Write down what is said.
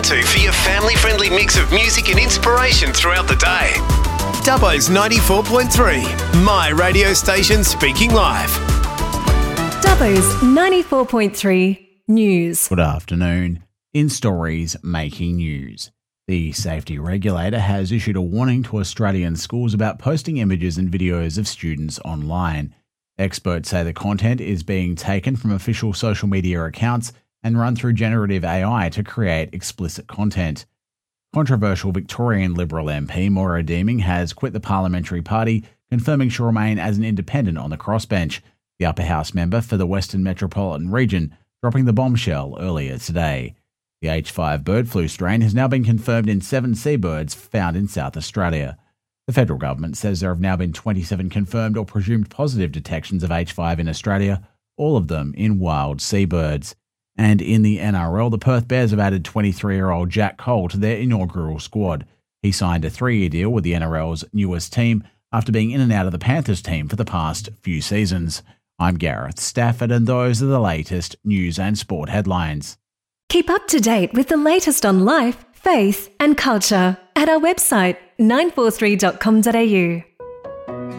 to for your family-friendly mix of music and inspiration throughout the day. Dubbo's 94.3, my radio station speaking live. Dubbo's 94.3 News. Good afternoon. In stories making news, the safety regulator has issued a warning to Australian schools about posting images and videos of students online. Experts say the content is being taken from official social media accounts and run through generative AI to create explicit content. Controversial Victorian Liberal MP Maura Deeming has quit the Parliamentary Party, confirming she'll remain as an independent on the crossbench. The Upper House member for the Western Metropolitan Region dropping the bombshell earlier today. The H5 bird flu strain has now been confirmed in 7 seabirds found in South Australia. The federal government says there have now been 27 confirmed or presumed positive detections of H5 in Australia, all of them in wild seabirds. And in the NRL, the Perth Bears have added 23-year-old Jack Cole to their inaugural squad. He signed a 3-year deal with the NRL's newest team after being in and out of the Panthers team for the past few seasons. I'm Gareth Stafford, and those are the latest news and sport headlines. Keep up to date with the latest on life, faith and culture at our website 943.com.au.